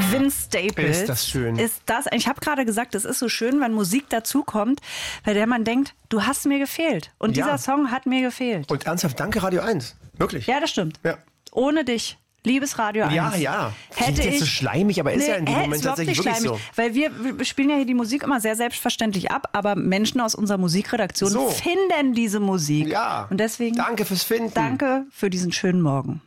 Vince Staples. Ist das schön. Ich habe gerade gesagt, es ist so schön, wenn Musik dazukommt, bei der man denkt, du hast mir gefehlt. Und dieser Song hat mir gefehlt. Und ernsthaft, danke Radio 1. Wirklich. Ja, das stimmt. Ja. Ohne dich. Liebes Radio 1. Ja. Hätte Klingt jetzt so schleimig, aber ist ja in dem Moment tatsächlich wirklich so. Weil wir spielen ja hier die Musik immer sehr selbstverständlich ab, aber Menschen aus unserer Musikredaktion finden diese Musik. Ja. Und deswegen danke fürs Finden. Danke für diesen schönen Morgen.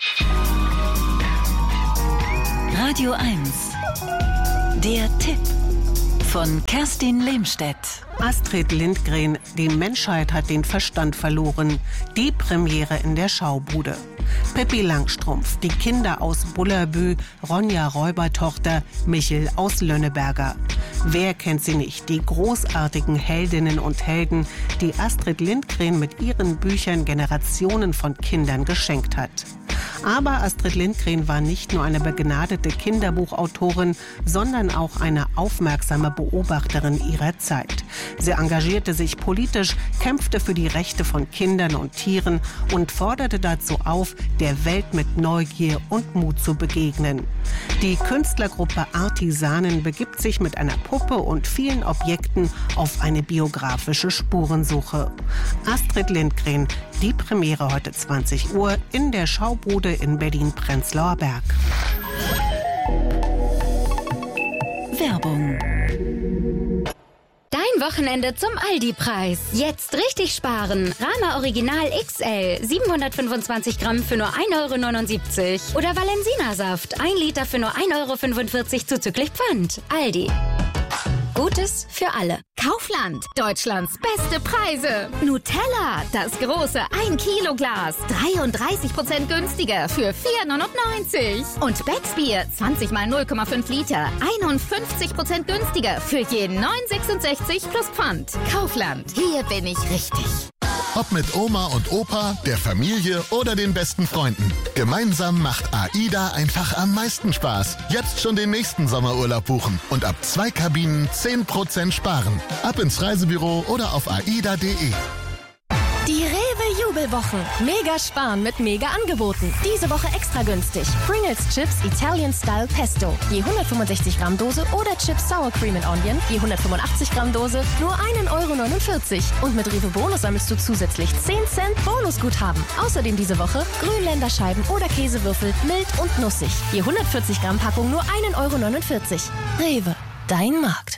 Radio 1. Der Tipp von Kerstin Lehmstedt. Astrid Lindgren, die Menschheit hat den Verstand verloren. Die Premiere in der Schaubude. Pippi Langstrumpf, die Kinder aus Bullabü, Ronja Räubertochter, Michel aus Lönneberger. Wer kennt sie nicht? Die großartigen Heldinnen und Helden, die Astrid Lindgren mit ihren Büchern Generationen von Kindern geschenkt hat. Aber Astrid Lindgren war nicht nur eine begnadete Kinderbuchautorin, sondern auch eine aufmerksame Beobachterin ihrer Zeit. Sie engagierte sich politisch, kämpfte für die Rechte von Kindern und Tieren und forderte dazu auf, der Welt mit Neugier und Mut zu begegnen. Die Künstlergruppe Artisanen begibt sich mit einer Puppe und vielen Objekten auf eine biografische Spurensuche. Astrid Lindgren, die Premiere heute 20 Uhr in der Schaubude in Berlin-Prenzlauer Berg. Werbung. Dein Wochenende zum Aldi-Preis. Jetzt richtig sparen. Rama Original XL 725 Gramm für nur 1,79 € oder Valensina-Saft 1 Liter für nur 1,45 € zuzüglich Pfand. Aldi. Gutes für alle. Kaufland, Deutschlands beste Preise. Nutella, das große 1-Kilo-Glas, 33% günstiger für 4,99 €. Und Becksbier, 20 mal 0,5 Liter, 51% günstiger für jeden 9,66 plus Pfand. Kaufland, hier bin ich richtig. Ob mit Oma und Opa, der Familie oder den besten Freunden. Gemeinsam macht AIDA einfach am meisten Spaß. Jetzt schon den nächsten Sommerurlaub buchen und ab 2 Kabinen 10% sparen. Ab ins Reisebüro oder auf aida.de. Die Rewe-Jubelwochen. Mega sparen mit Mega-Angeboten. Diese Woche extra günstig. Pringles Chips Italian Style Pesto. Je 165 Gramm Dose oder Chips Sour Cream and Onion. Je 185 Gramm Dose. Nur 1,49 €. Und mit Rewe Bonus sammelst du zusätzlich 10 Cent Bonusguthaben. Außerdem diese Woche Grünländerscheiben oder Käsewürfel mild und nussig. Je 140 Gramm Packung nur 1,49 €. Rewe, dein Markt.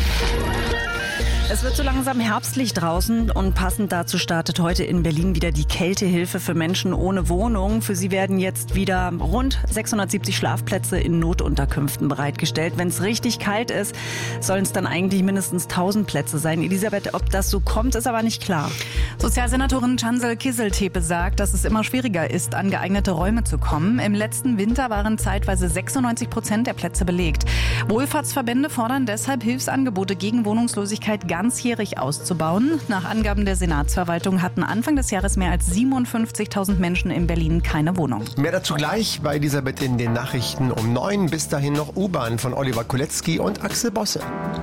Es wird so langsam herbstlich draußen und passend dazu startet heute in Berlin wieder die Kältehilfe für Menschen ohne Wohnung. Für sie werden jetzt wieder rund 670 Schlafplätze in Notunterkünften bereitgestellt. Wenn es richtig kalt ist, sollen es dann eigentlich mindestens 1000 Plätze sein. Elisabeth, ob das so kommt, ist aber nicht klar. Sozialsenatorin Cansel Kiziltepe sagt, dass es immer schwieriger ist, an geeignete Räume zu kommen. Im letzten Winter waren zeitweise 96% der Plätze belegt. Wohlfahrtsverbände fordern deshalb Hilfsangebote gegen Wohnungslosigkeit ganzjährig auszubauen. Nach Angaben der Senatsverwaltung hatten Anfang des Jahres mehr als 57.000 Menschen in Berlin keine Wohnung. Mehr dazu gleich bei Elisabeth in den Nachrichten um 9. Bis dahin noch U-Bahn von Oliver Kolecki und Axel Bosse.